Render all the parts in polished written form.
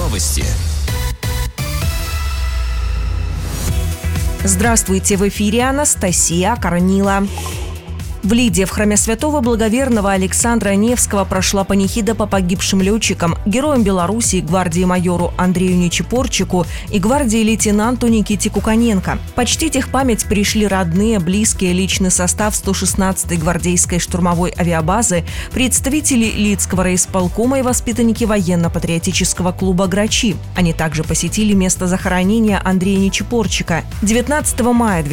Новости. Здравствуйте, в эфире Анастасия Корнила. В Лиде в храме святого благоверного Александра Невского прошла панихида по погибшим летчикам, героям Белоруссии, гвардии-майору Андрею Нечипорчику и гвардии-лейтенанту Никите Куканенко. Почтить их память пришли родные, близкие, личный состав 116-й гвардейской штурмовой авиабазы, представители Лидского райисполкома и воспитанники военно-патриотического клуба «Грачи». Они также посетили место захоронения Андрея Нечипорчика. 19 мая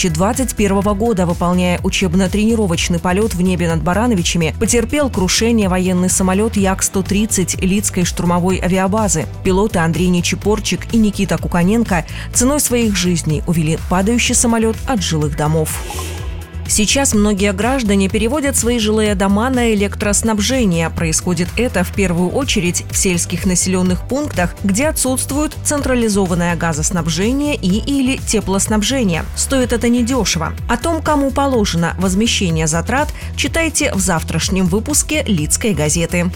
2021 года, выполняя учебно-тренировочный полет в небе над Барановичами, потерпел крушение военный самолет Як-130 Лидской штурмовой авиабазы. Пилоты Андрей Нечипорчик и Никита Куканенко ценой своих жизней увели падающий самолет от жилых домов. Сейчас многие граждане переводят свои жилые дома на электроснабжение. Происходит это в первую очередь в сельских населенных пунктах, где отсутствует централизованное газоснабжение или теплоснабжение. Стоит это недешево. О том, кому положено возмещение затрат, читайте в завтрашнем выпуске Лидской газеты.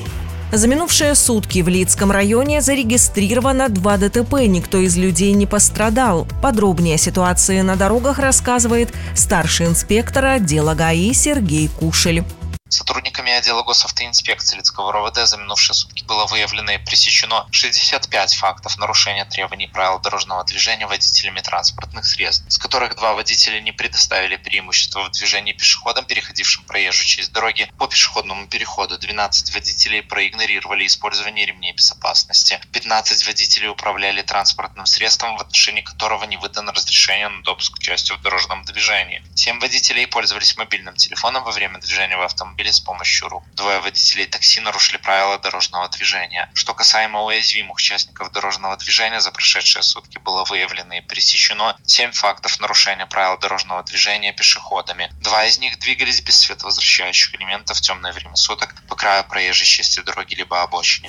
За минувшие сутки в Лидском районе зарегистрировано 2 ДТП, никто из людей не пострадал. Подробнее о ситуации на дорогах рассказывает старший инспектор отдела ГАИ Сергей Кушель. Сотрудниками отдела госавтоинспекции Лидского РОВД за минувшие сутки было выявлено и пресечено 65 фактов нарушения требований правил дорожного движения водителями транспортных средств, из которых 2 водителя не предоставили преимущество в движении пешеходам, переходившим проезжую часть дороги по пешеходному переходу. 12 водителей проигнорировали использование ремней безопасности. 15 водителей управляли транспортным средством, в отношении которого не выдано разрешение на допуск к участию в дорожном движении. 7 водителей пользовались мобильным телефоном во время движения в автомобиле с помощью рук. 2 водителей такси нарушили правила дорожного движения. Что касаемо уязвимых участников дорожного движения, за прошедшие сутки было выявлено и пресечено 7 фактов нарушения правил дорожного движения пешеходами. 2 из них двигались без световозвращающих элементов в темное время суток по краю проезжей части дороги либо обочине.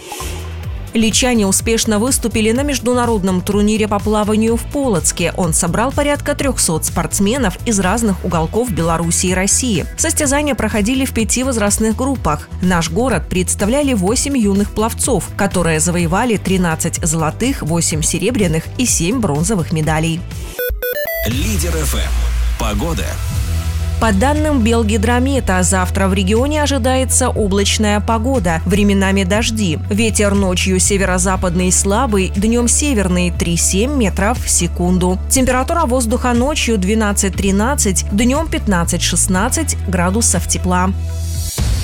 Личане успешно выступили на международном турнире по плаванию в Полоцке. Он собрал порядка 300 спортсменов из разных уголков Беларуси и России. Состязания проходили в 5 возрастных группах. Наш город представляли 8 юных пловцов, которые завоевали 13 золотых, 8 серебряных и 7 бронзовых медалей. Лидер ФМ. Погода. По данным Белгидромета, завтра в регионе ожидается облачная погода, временами дожди. Ветер ночью северо-западный слабый, днем северный 3,7 метров в секунду. Температура воздуха ночью 12-13, днем 15-16 градусов тепла.